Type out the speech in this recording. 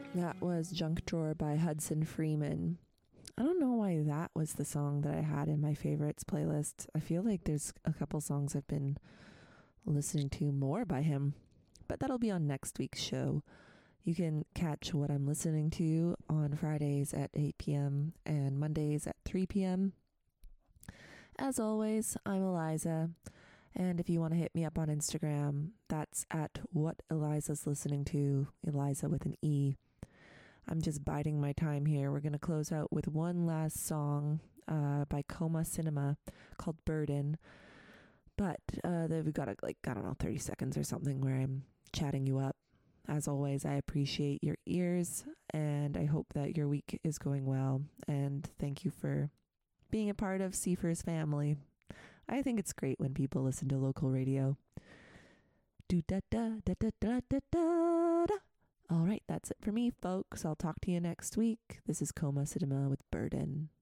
That was Junk Drawer by Hudson Freeman. I don't know why that was the song that I had in my favorites playlist. I feel like there's a couple songs I've been listening to more by him, but that'll be on next week's show. You can catch what I'm listening to on Fridays at 8 p.m. and Mondays at 3 p.m. As always, I'm Eliza, and if you want to hit me up on Instagram, that's at What Eliza's Listening To, Eliza with an E. I'm just biding my time here. We're going to close out with one last song by Coma Cinema called Burden. But we've got 30 seconds or something where I'm chatting you up. As always, I appreciate your ears, and I hope that your week is going well. And thank you for being a part of Seafers family. I think it's great when people listen to local radio. Do da da da da da da da da. All right, that's it for me, folks. I'll talk to you next week. This is Coma Cinema with Burden.